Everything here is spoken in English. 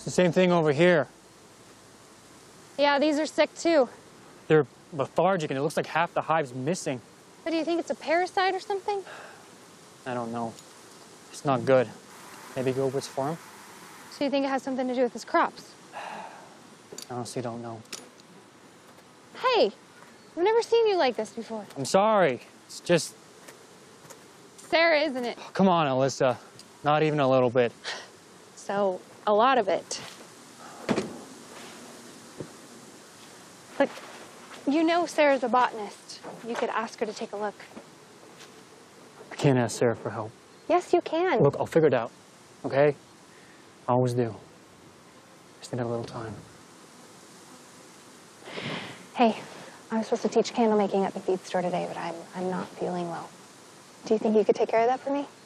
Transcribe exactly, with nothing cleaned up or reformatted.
the same thing over here. Yeah, these are sick too. They're lethargic and it looks like half the hive's missing. What, do you think it's a parasite or something? I don't know. It's not good. Maybe Gilbert's farm? So you think it has something to do with his crops? I honestly don't know. Hey, I've never seen you like this before. I'm sorry. It's just... Sarah, isn't it? Oh, come on, Alyssa. Not even a little bit. So, a lot of it. Look, you know Sarah's a botanist. You could ask her to take a look. I can't ask Sarah for help. Yes, you can. Look, I'll figure it out, okay? I always do. Just need a little time. Hey, I was supposed to teach candle making at the feed store today, but I'm, I'm not feeling well. Do you think you could take care of that for me?